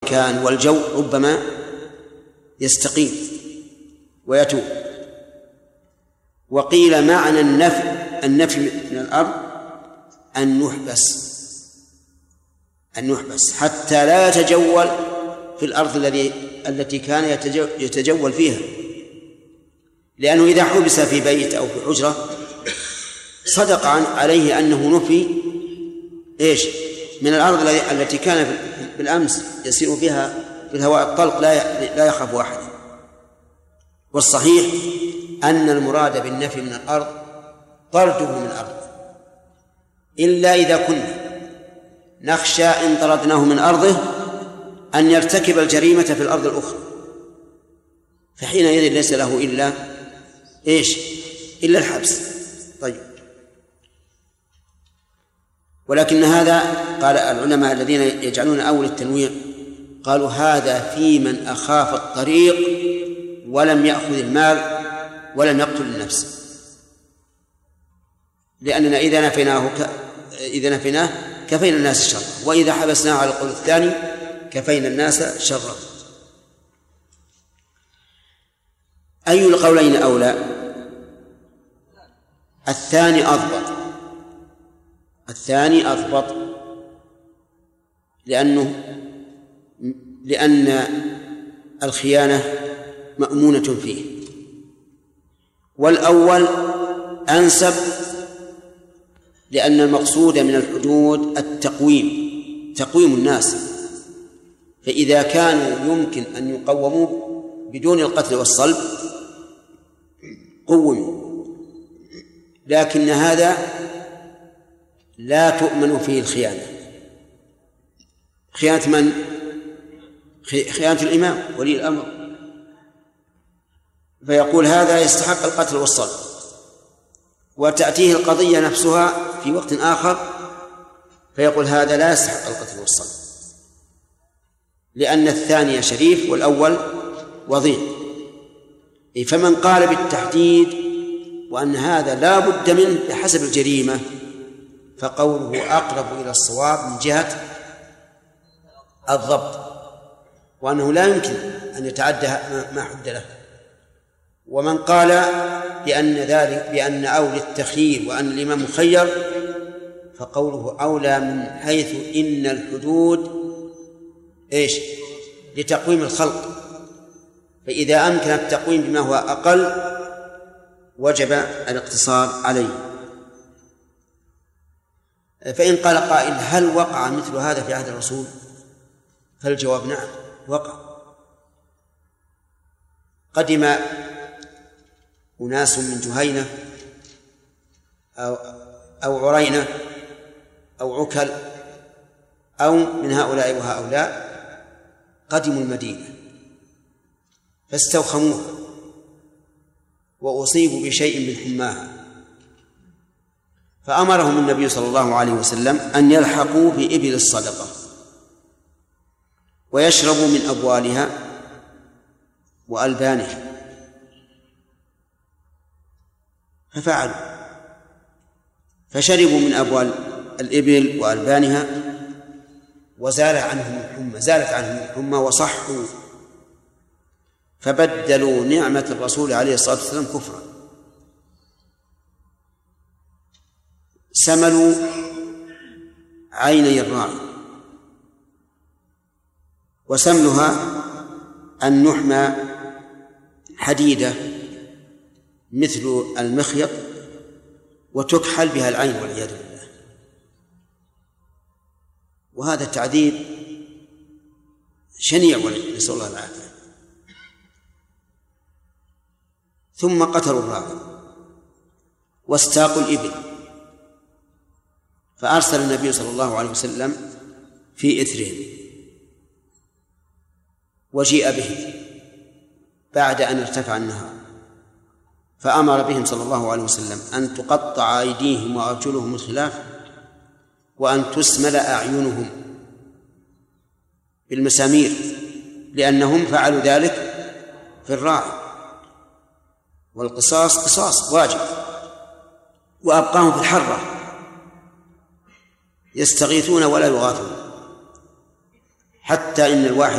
والمكان والجو ربما يستقيم ويتوب. وقيل معنى النفي من الأرض أن نحبس حتى لا يتجول في الأرض التي كان يتجول فيها، لأنه إذا حبس في بيت أو في حجرة صدق عليه أنه نفي من الأرض التي كان بالأمس يسير بها في الهواء الطلق لا يخاف أحد. والصحيح أن المراد بالنفي من الأرض طرده من الأرض، إلا إذا كنا نخشى إن طردناه من أرضه أن يرتكب الجريمة في الأرض الأخرى، فحينئذ ليس له إلا الحبس. طيب، ولكن هذا قال العلماء الذين يجعلون أول التنويع قالوا هذا في من أخاف الطريق ولم يأخذ المال ولم يقتل النفس، لأننا إذا نفيناه كفينا الناس شرا، وإذا حبسناه على القول الثاني كفينا الناس شرا. أي القولين أولى؟ الثاني أضبط لأن الخيانة مأمونة فيه، والأول أنسب لأن المقصود من الحدود تقويم الناس، فإذا كانوا يمكن أن يقوموا بدون القتل والصلب قوموا، لكن هذا لا تؤمن فيه الخيانة. خيانة من؟ خيانة الإمام ولي الأمر، فيقول هذا يستحق القتل والصلب، وتأتيه القضية نفسها في وقت آخر فيقول هذا لا يستحق القتل والصلب، لأن الثاني شريف والأول وضيع. فمن قال بالتحديد وأن هذا لا بد منه بحسب الجريمة فقوله أقرب إلى الصواب من جهة الضبط، وأنه لا يمكن أن يتعدى ما حد له. ومن قال بأن أولى التخيير وأن الإمام مخير فقوله أولى من حيث إن الحدود لتقويم الخلق، فإذا أمكن التقويم بما هو أقل وجب الاقتصار عليه. فإن قال قائل هل وقع مثل هذا في عهد الرسول؟ فالجواب نعم وقع. قدم أناس من جهينة أو عرينة أو عكل أو من هؤلاء وهؤلاء، قدموا المدينة فاستوخموها وأصيبوا بشيء من حماها، فأمرهم النبي صلى الله عليه وسلم أن يلحقوا بإبل الصدقة ويشربوا من أبوالها وألبانها، ففعلوا فشربوا من أبوال الإبل وألبانها زالت عنهم الحمى وصحوا، فبدلوا نعمة الرسول عليه الصلاة والسلام كفرا، سملوا عيني الراعي. وسملها أن نحمى حديدة مثل المخيط وتكحل بها العين والعياذ بالله، وهذا التعذيب شنيع نسأل الله العافية. ثم قتلوا الراعي واستاقوا الإبل، فأرسل النبي صلى الله عليه وسلم في إثرهم وجيء به بعد أن ارتفع النهار، فأمر بهم صلى الله عليه وسلم أن تقطع أيديهم وأرجلهم الخلاف وأن تسمل أعينهم بالمسامير، لأنهم فعلوا ذلك في الراعي، والقصاص قصاص واجب. وأبقاهم في الحرة يستغيثون ولا يغاثون، حتى إن الواحد